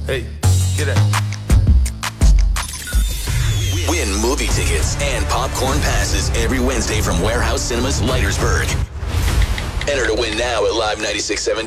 Hey, get it. Win movie tickets and popcorn passes every Wednesday from Warehouse Cinemas, Leitersburg. Enter to win now at live967